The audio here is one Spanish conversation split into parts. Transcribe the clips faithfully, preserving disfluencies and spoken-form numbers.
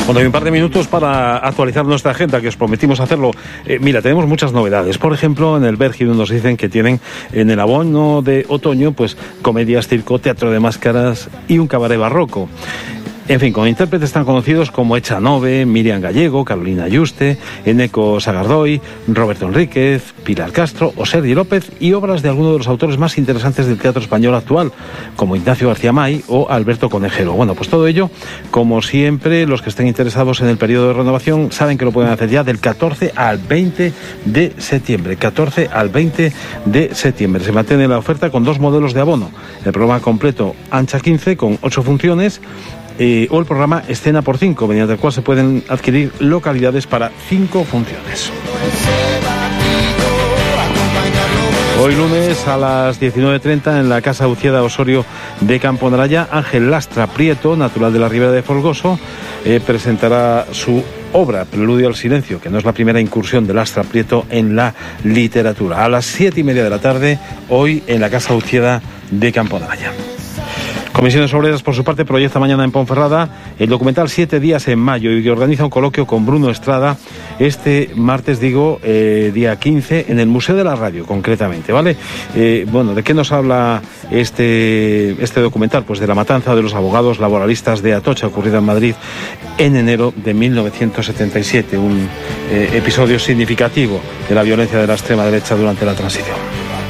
Bueno, hay un par de minutos para actualizar nuestra agenda, que os prometimos hacerlo. Eh, mira, tenemos muchas novedades. Por ejemplo, en el Bergidun nos dicen que tienen en el abono de otoño, pues comedias, circo, teatro de máscaras y un cabaret barroco. En fin, con intérpretes tan conocidos como Echanove, Miriam Gallego, Carolina Yuste, Eneco Sagardoy, Roberto Enríquez, Pilar Castro o Sergi López, y obras de algunos de los autores más interesantes del teatro español actual, como Ignacio García May o Alberto Conejero. Bueno, pues todo ello, como siempre, los que estén interesados en el periodo de renovación saben que lo pueden hacer ya del catorce al veinte de septiembre. catorce al veinte de septiembre. Se mantiene la oferta con dos modelos de abono. El programa completo Ancha quince con ocho funciones, Eh, o el programa Escena por cinco, mediante el cual se pueden adquirir localidades para cinco funciones. Hoy lunes a las diecinueve treinta en la Casa Ucieda Osorio de Campo Naraya, Ángel Lastra Prieto, natural de la Ribera de Folgoso, eh, presentará su obra Preludio al Silencio, que no es la primera incursión de Lastra Prieto en la literatura. A las siete y media de la tarde, hoy en la Casa Ucieda de Campo Naraya. Comisiones Obreras, por su parte, proyecta mañana en Ponferrada el documental Siete días en mayo, y que organiza un coloquio con Bruno Estrada este martes, digo, eh, día quince, en el Museo de la Radio, concretamente, ¿vale? Eh, bueno, ¿de qué nos habla este, este documental? Pues de la matanza de los abogados laboralistas de Atocha, ocurrida en Madrid en enero de mil novecientos setenta y siete, un eh, episodio significativo de la violencia de la extrema derecha durante la transición.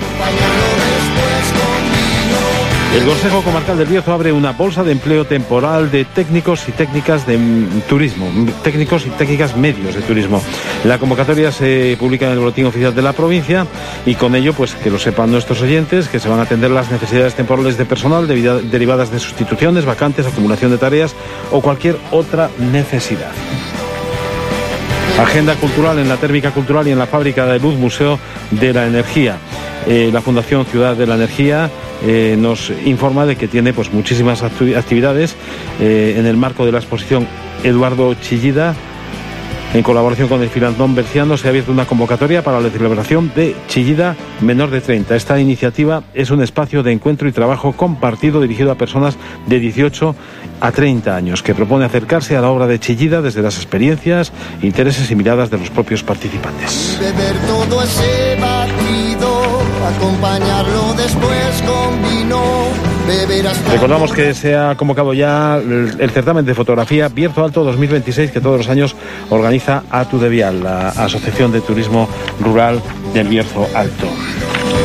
El Consejo Comarcal del Bierzo abre una bolsa de empleo temporal de técnicos y técnicas de turismo, técnicos y técnicas medios de turismo. La convocatoria se publica en el Boletín Oficial de la provincia, y con ello, pues que lo sepan nuestros oyentes, que se van a atender las necesidades temporales de personal derivadas de sustituciones, vacantes, acumulación de tareas o cualquier otra necesidad. Agenda cultural en la Térmica Cultural y en la Fábrica de Luz Museo de la Energía. Eh, la Fundación Ciudad de la Energía eh, nos informa de que tiene pues muchísimas actu- actividades eh, en el marco de la exposición Eduardo Chillida. En colaboración con el Filantón Berciano se ha abierto una convocatoria para la celebración de Chillida Menor de treinta. Esta iniciativa es un espacio de encuentro y trabajo compartido dirigido a personas de dieciocho a treinta años, que propone acercarse a la obra de Chillida desde las experiencias, intereses y miradas de los propios participantes. Beber todo ese batido, acompañarlo después con vino. Recordamos que se ha convocado ya el, el certamen de fotografía Bierzo Alto dos mil veintiséis, que todos los años organiza Atudevial, la Asociación de Turismo Rural del Bierzo Alto.